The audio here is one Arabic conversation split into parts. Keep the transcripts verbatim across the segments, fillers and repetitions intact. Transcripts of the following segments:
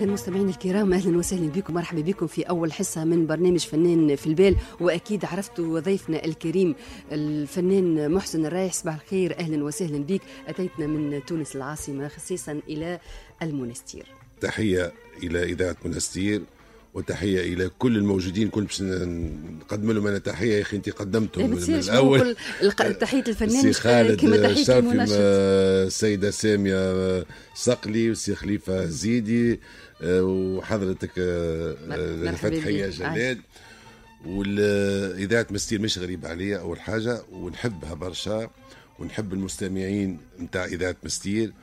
إذا المستمعين الكرام أهلا وسهلا بكم، مرحبا بكم في أول حصة من برنامج فنان في البال. وأكيد عرفتوا ضيفنا الكريم الفنان محسن الرايح. صباح الخير، أهلا وسهلا بك. أتيتنا من تونس العاصمة خصيصا إلى المونستير. تحية إلى إذاعة مونستير وتحية إلى كل الموجودين. كل باش نقدم لهم أنا تحية. يا أخي أنت قدمتهم من الأول. تحية الفنان كما تحية المنشد، السيدة سامية صقلي والسي خليفة زيدي وحضرتك فتحية جلال. والإذاعة مونستير مش غريبة عليا أول حاجة، ونحبها برشا ونحب المستمعين متاع إذاعة مونستير.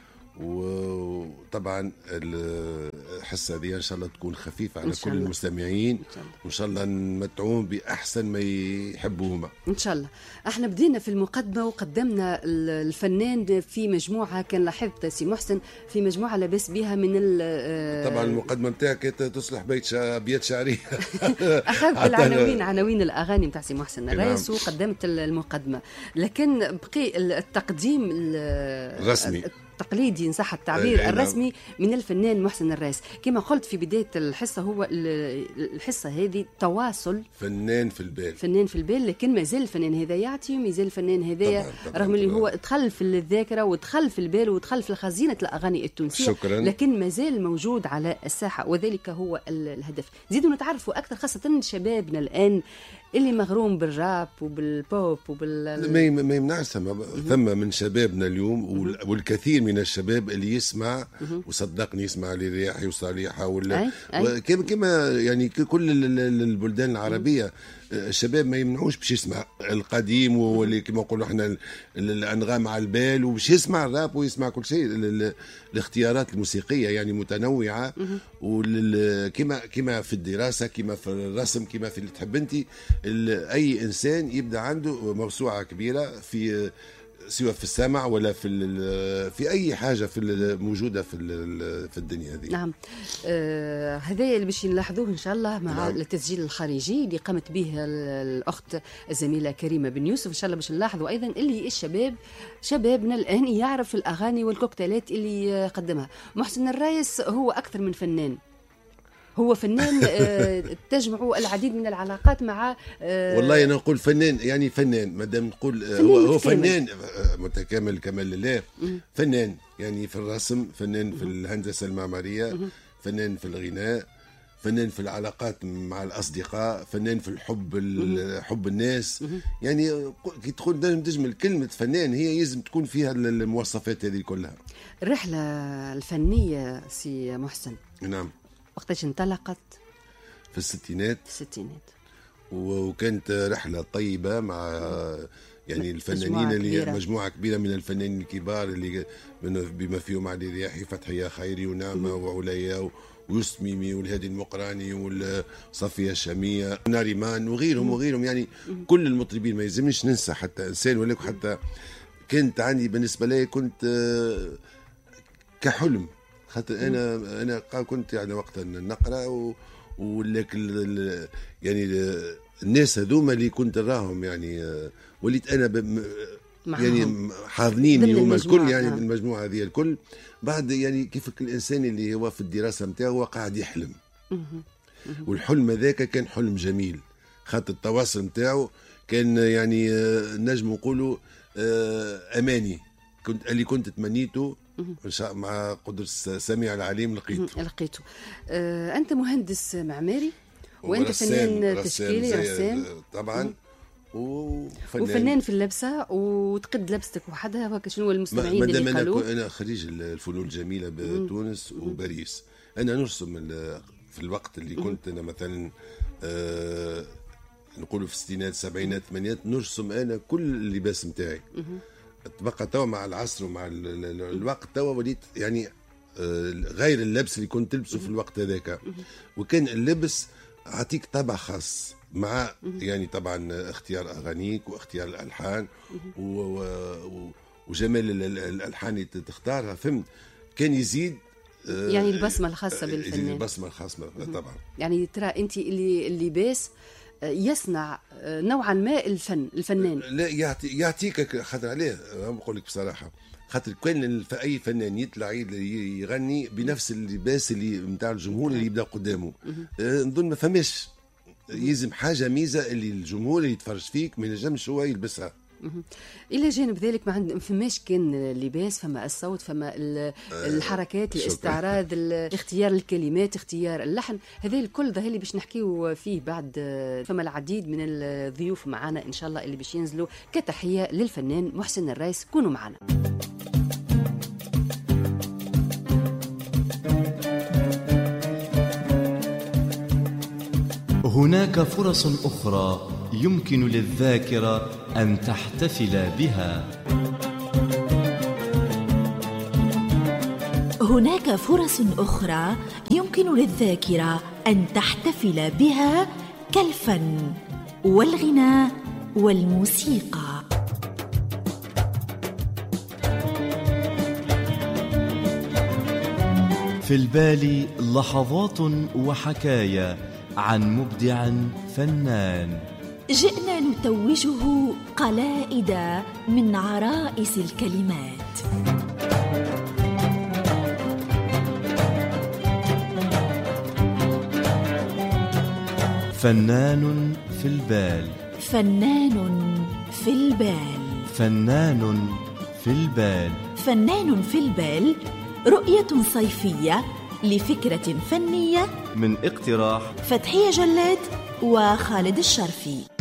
وطبعا الحصه هذه ان شاء الله تكون خفيفه على كل المستمعين، وان شاء الله نمتعوهم باحسن ما يحبوهما ان شاء الله. احنا بدينا في المقدمه وقدمنا الفنان في مجموعه، كان لاحظت سي محسن في مجموعه لاباس بها من طبعا المقدمه نتاعك تصلح بيت شا... ابيات شعريه. اخذت العناوين عناوين الاغاني نتاع سي محسن الرايس وقدمت المقدمه، لكن بقي التقديم الرسمي التقليدي ان صح التعبير أه الرسمي من الفنان محسن الرايس. كما قلت في بدايه الحصه، هو الحصه هذه تواصل فنان في البال، فنان في البال، لكن ما زال الفنان هذا يعطي وما زال الفنان هذايا رغم اللي هو دخل في الذاكره ودخل في البال ودخل في خزينه الاغاني التونسيه. شكرا. لكن ما زال موجود على الساحه، وذلك هو الهدف. زيدوا نتعرفوا اكثر خاصه شبابنا الان اللي مغروم بالراب وبالبوب وبال ما ما يمنعش ثم ثم من شبابنا اليوم والكثير من الشباب اللي يسمع، وصدقني يسمع لرياحي وصالحه ولا كما كما يعني كل البلدان العربيه. الشباب ما يمنعوش باش يسمع القديم واللي كما نقولوا احنا الانغام على البال، وباش يسمع الراب ويسمع كل شيء. الاختيارات الموسيقيه يعني متنوعه، وكما كما في الدراسه كما في الرسم كما في اللي تحب انت. اي انسان يبدا عنده موسوعه كبيره في سواء في السمع ولا في في اي حاجه في موجوده في في الدنيا هذه. نعم. آه هذا اللي باش نلاحظوه ان شاء الله مع نعم. التسجيل الخارجي اللي قامت به الاخت الزميله كريمه بن يوسف. ان شاء الله باش نلاحظوا ايضا اللي الشباب شبابنا الان يعرف الاغاني والكوكتيلات اللي قدمها محسن الرايس. هو اكثر من فنان، هو فنان تجمع العديد من العلاقات مع. والله أنا نقول فنان يعني فنان ما دام نقول هو, هو فنان متكامل كمال لله. فنان يعني في الرسم، فنان في الهندسة المعمارية، فنان في الغناء، فنان في العلاقات مع الأصدقاء، فنان في الحب حب الناس. يعني كي تقول تجمل كلمة فنان هي لازم تكون فيها المواصفات هذه كلها. الرحلة الفنية سي محسن نعم وقتاش انطلقت؟ في الستينات. في الستينات وكانت رحلة طيبة مع يعني الفنانين اللي كبيرة. مجموعة كبيرة من الفنانين الكبار اللي بما فيهم علي رياحي، فتحية خيري ونعمة وعليا ويسميمي والهادي المقراني وصفية الشامية وناريمان وغيرهم وغيرهم. يعني كل المطربين ما يلزمنيش ننسى حتى إنسان، ولكن حتى كنت عندي بالنسبة لي كنت كحلم، خاطر انا انا كنت يعني وقتها نقرا ولكن يعني الناس هذوما اللي كنت نراهم يعني وليت انا يعني حاضنين يوم الكل يعني من المجموعه هذه الكل. بعد يعني كيف الانسان اللي هو في الدراسه نتاعو هو قاعد يحلم، والحلم هذاك كان حلم جميل، خاطر التواصل نتاعو كان يعني نجم نقولوا اماني كنت اللي كنت تمنيته ان شاء الله مع قدر السميع العليم لقيته. لقيته. آه انت مهندس معماري وانت فنان تشكيلي رسام طبعا وفنان, وفنان في اللبسه وتقد لبستك وحدها. وهكا شنو المستمعين اللي قالوا؟ انا انا خريج الفنون الجميله بتونس وباريس. انا نرسم في الوقت اللي كنت انا مثلا آه نقولوا في الستينات السبعينات الثمانينات نرسم انا كل اللباس نتاعي. تبقى توا مع العصر ومع الوقت توا وليت يعني غير اللبس اللي كنت تلبسه في الوقت هذاك. وكان اللبس عطيك طابع خاص مع يعني طبعا اختيار اغانيك واختيار الالحان وجمال الالحان اللي تختارها. فهمت؟ كان يزيد يعني البصمه الخاصه بالفنان. يزيد البصمه الخاصه طبعا. يعني ترى انت اللي اللباس يصنع نوعا ما الفن الفنان. لا يعطي يعطيك خاطر عليه نقول لك بصراحه خاطر كان اي فنان يطلع يغني بنفس اللباس اللي نتاع الجمهور اللي يبدا قدامه، نظن ما فماش، يلزم حاجه ميزه اللي الجمهور اللي يتفرج فيك ما ينجمش هو يلبسها. الى جانب ذلك ما عند فماش كان اللباس، فما الصوت، فما الحركات، الاستعراض، اختيار الكلمات، اختيار اللحن، هذا الكل ظهر لي باش نحكيو فيه بعد. فما العديد من الضيوف معنا ان شاء الله اللي باش ينزلوا كتحيه للفنان محسن الرايس. كونوا معنا. هناك فرص أخرى يمكن للذاكرة أن تحتفل بها. هناك فرص أخرى يمكن للذاكرة أن تحتفل بها كالفن والغناء والموسيقى. في البال لحظات وحكايا عن مبدع فنان جئنا نتوجه قلائد من عرائس الكلمات. فنان في البال، فنان في البال، فنان في البال، فنان في البال، رؤية صيفية لفكرة فنية من اقتراح فتحية جلاد وخالد الشرفي.